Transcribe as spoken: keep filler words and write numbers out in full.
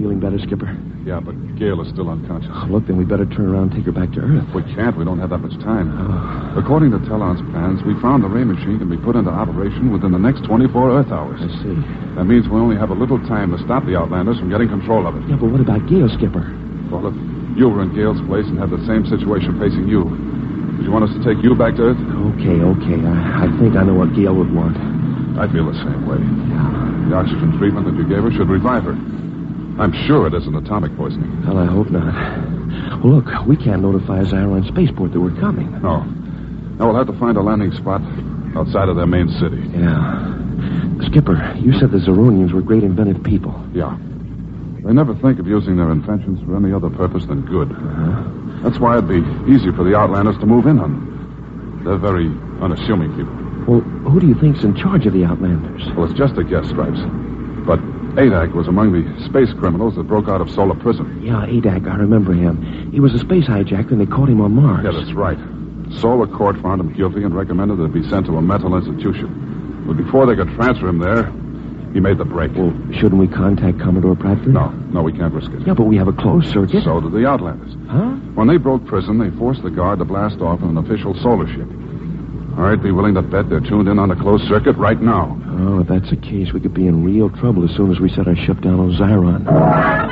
feeling better, Skipper? Yeah, but Gail is still unconscious. Oh, look, then we better turn around and take her back to Earth. We can't. We don't have that much time. Oh. According to Talon's plans, we found the ray machine can be put into operation within the next twenty-four Earth hours. I see. That means we only have a little time to stop the Outlanders from getting control of it. Yeah, but what about Gail, Skipper? Well, if you were in Gail's place and had the same situation facing you, would you want us to take you back to Earth? Okay, okay. I, I think I know what Gail would want. I feel the same way. Yeah. The oxygen treatment that you gave her should revive her. I'm sure it isn't atomic poisoning. Well, I hope not. Well, look, we can't notify Zyron Spaceport that we're coming. No. Now we'll have to find a landing spot outside of their main city. Yeah. Skipper, you said the Zeronians were great inventive people. Yeah. They never think of using their inventions for any other purpose than good. Uh-huh. That's why it'd be easy for the Outlanders to move in on them. They're very unassuming people. Well, who do you think's in charge of the Outlanders? Well, it's just a guess, Stripes. But A D A C was among the space criminals that broke out of Solar Prison. Yeah, A D A C, I remember him. He was a space hijacker and they caught him on Mars. Yeah, that's right. Solar Court found him guilty and recommended that he be sent to a mental institution. But before they could transfer him there, he made the break. Well, shouldn't we contact Commodore Bradford? No, no, we can't risk it. Yeah, but we have a closed circuit. So did the Outlanders. Huh? When they broke prison, they forced the guard to blast off in an official solar ship. I'd be willing to bet they're tuned in on the closed circuit right now. Oh, if that's the case, we could be in real trouble as soon as we set our ship down on Zyron.